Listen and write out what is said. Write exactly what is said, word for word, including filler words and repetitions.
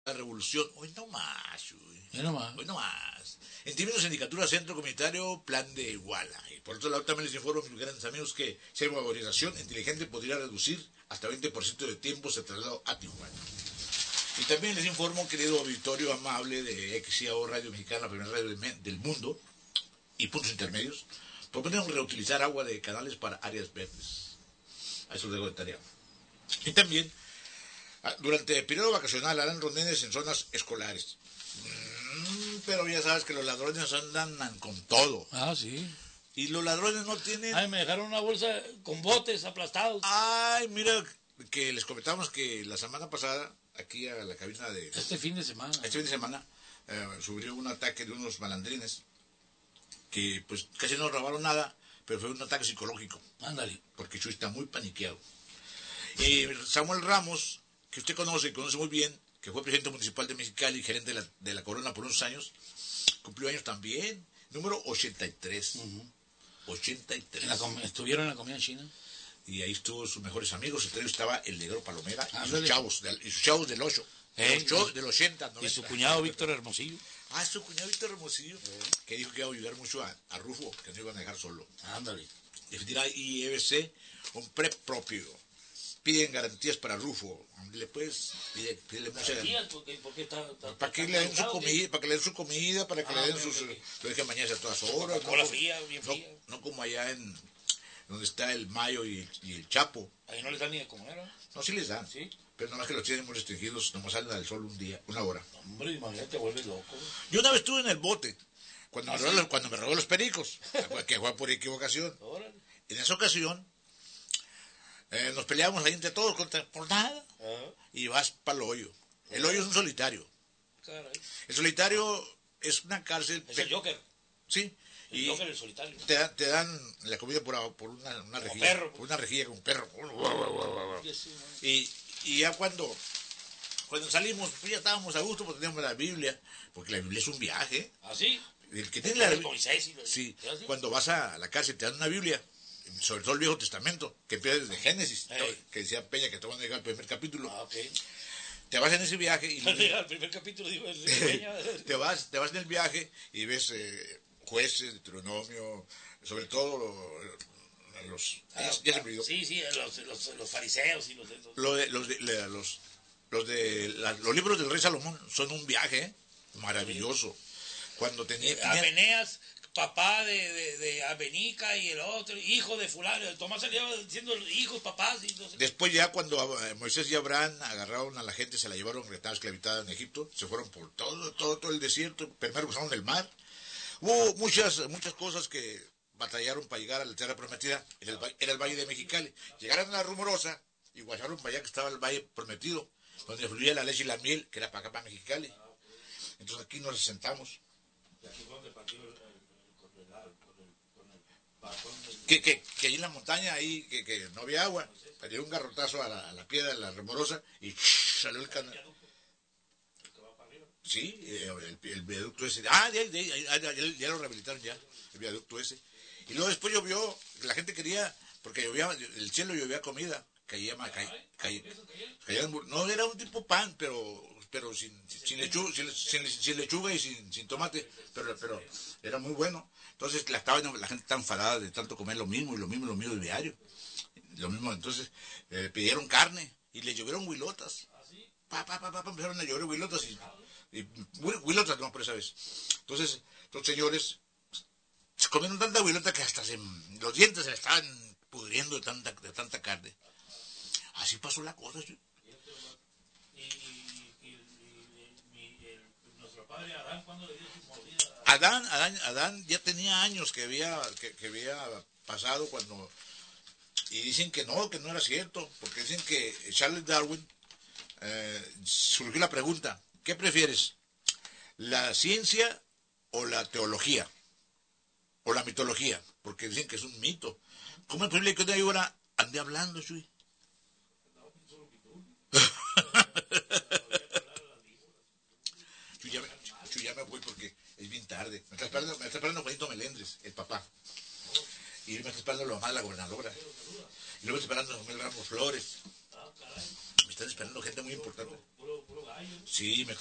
la revolución. Hoy no más, uy. Ya nomás. Hoy no más. En términos de sindicatura, centro comunitario, plan de Iguala. Y por otro lado, también les informo, mis grandes amigos, que si hay una organización inteligente podría reducir hasta veinte por ciento de tiempo de traslado a Tijuana. Y también les informo, querido auditorio amable de X I A O Radio Mexicana, la primera radio del mundo, y puntos intermedios, proponemos reutilizar agua de canales para áreas verdes. A eso les dejo de tarea. Y también, durante el periodo vacacional harán rondenes en zonas escolares. Mm, pero ya sabes que los ladrones andan con todo. Ah, sí. Y los ladrones no tienen... Ay, me dejaron una bolsa con botes aplastados. Ay, mira, que les comentamos que la semana pasada, aquí a la cabina de... Este fin de semana. Este fin de semana, eh, sufrió un ataque de unos malandrines que pues casi no robaron nada, pero fue un ataque psicológico. Ándale. Porque Chuy está muy paniqueado. Y Samuel Ramos, que usted conoce y conoce muy bien, que fue presidente municipal de Mexicali y gerente de la, de la Corona por unos años, cumplió años también, número ochenta y tres. Uh-huh. ochenta y tres. ¿En la ¿Estuvieron en la comida china? Y ahí estuvo sus mejores amigos, entre ellos estaba el negro Palomera y sus, chavos, de, y sus chavos del ocho, ¿Eh? del, ocho del ochenta, noventa. Y su cuñado Víctor Hermosillo. Ah, su cuñado Víctor Hermosillo, ¿Eh? que dijo que iba a ayudar mucho a, a Rufo, que no iban a dejar solo. Ándale. Definirá I E B C un pre propio. Piden garantías para Rufo. Le puedes pide, pídele mucha garantías porque, porque está, está, para que le den su comida, para que le den su comida, para que ah, le den sus okay. Lo dejen bañarse a todas horas. Cola fría, bien no, fría. No como allá en donde está el Mayo y, y el Chapo. Ahí no les dan ni de comer, ¿no? No, sí les dan. ¿Sí? Pero nomás que los tienen muy restringidos, nomás salen al sol un día, una hora. Hombre, imagínate, te vuelves loco. Yo una vez estuve en el bote, cuando, ¿Ah, me, sí? robó, cuando me robó los pericos, que fue por equivocación. Órale. En esa ocasión, eh, nos peleábamos ahí entre todos contra, por nada, uh-huh. y vas para el hoyo. El hoyo es un solitario. Caray. El solitario es una cárcel... Es el Joker. Sí. El y Joker, el solitario. Te, dan, te dan la comida por, por una, una rejilla. Perro. Por una rejilla con un perro. Y, y ya cuando... Cuando salimos, pues ya estábamos a gusto porque teníamos la Biblia, porque la Biblia es un viaje. ¿Ah, sí? El que tiene la Biblia... Sí, cuando vas a la cárcel te dan una Biblia, sobre todo el Viejo Testamento, que empieza desde Génesis, hey. que decía Peña que te van a llegar al primer capítulo. Ah, okay. Te vas en ese viaje y... el primer capítulo, digo, el Peña. te, vas, te vas en el viaje y ves eh, jueces, Deuteronomio, sobre todo los... Ah, ya, ya ah, sí, sí, los, los, los fariseos y los... Los, lo de, los, de, los Los de la, los libros del rey Salomón son un viaje ¿eh? maravilloso. Cuando tenía, tenía... Abeneas, papá de, de, de Abenica y el otro, hijo de fulano. Tomás salía diciendo hijos, papás. Y no sé. Después ya cuando Moisés y Abraham agarraron a la gente, se la llevaron, que estaba esclavitada en Egipto, se fueron por todo, todo, todo el desierto, primero cruzaron el mar. Hubo muchas, muchas cosas que batallaron para llegar a la tierra prometida, era el, era el Valle de Mexicali. Llegaron a la Rumorosa y guayaron para allá que estaba el Valle Prometido, donde fluía la leche y la miel, que era para acá, para Mexicali. Entonces aquí nos sentamos. Que, que, que ahí en la montaña, ahí, que, que no había agua, le dio un garrotazo a la, a la piedra de la Remorosa y shh, salió el canal. Sí, el, el viaducto ese. Ah, ya, ya, ya, ya, ya lo rehabilitaron ya, el viaducto ese. Y luego después llovió, la gente quería, porque llovía, el cielo llovía comida. Caía, caía, caía, caía, no era un tipo pan, pero pero sin, sin, lechuga, sin, sin, sin lechuga y sin, sin tomate, pero pero era muy bueno. Entonces la estaba la gente tan enfadada de tanto comer lo mismo y lo mismo, lo mismo diario. Lo mismo, entonces eh, pidieron carne y le llovieron huilotas. Pa, pa, pa, pa, empezaron a llover huilotas y, y huilotas no por esa vez. Entonces, los señores se comieron tanta huilota que hasta se, los dientes se le estaban pudriendo de tanta, de tanta carne. Así pasó la cosa. ¿Sí? Y, y, y, y, y el, nuestro padre Adán, ¿cuándo le dio su mordida? Adán, Adán, Adán ya tenía años que había, que, que había pasado cuando... Y dicen que no, que no era cierto, porque dicen que Charles Darwin eh, surgió la pregunta, ¿qué prefieres? ¿La ciencia o la teología? O la mitología, porque dicen que es un mito. ¿Cómo es posible que una hora ande hablando, Chuy? Chuy, ya me, Chuy, ya me voy porque es bien tarde. Me está esperando, me está esperando Juanito Melendres, el papá. Y me está esperando la mamá de la gobernadora. Y luego me está esperando Samuel Ramos Flores. Me están esperando gente muy importante. Sí, me